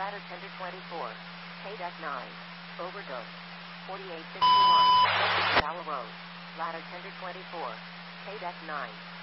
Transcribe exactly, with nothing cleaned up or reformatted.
Ladder tender twenty-four. K deck nine. Overdose. forty-eight sixty-one. Tower Road. Ladder tender twenty-four. K deck nine.